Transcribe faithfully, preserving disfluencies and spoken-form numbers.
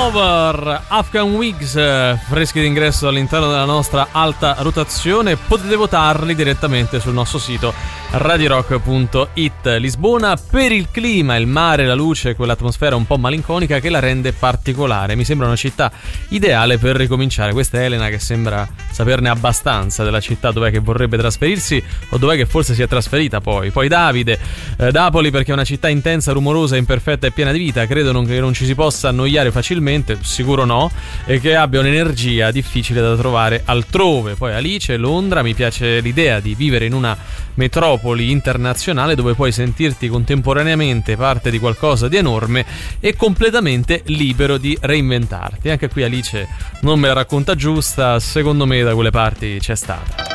Lover, Afghan Wigs, freschi d'ingresso all'interno della nostra alta rotazione. Potete votarli direttamente sul nostro sito radio rock punto it. Lisbona per il clima, il mare, la luce, quell'atmosfera un po' malinconica che la rende particolare. Mi sembra una città ideale per ricominciare. Questa è Elena che sembra saperne abbastanza della città dov'è che vorrebbe trasferirsi o dov'è che forse si è trasferita poi. Poi Davide, eh, Napoli perché è una città intensa, rumorosa, imperfetta e piena di vita. Credo non, che non ci si possa annoiare facilmente, sicuro no, e che abbia un'energia difficile da trovare altrove. Poi Alice, Londra, mi piace l'idea di vivere in una metropoli internazionale dove puoi sentirti contemporaneamente parte di qualcosa di enorme e completamente libero di reinventarti. Anche qui Alice non me la racconta giusta, secondo me da quelle parti c'è stata.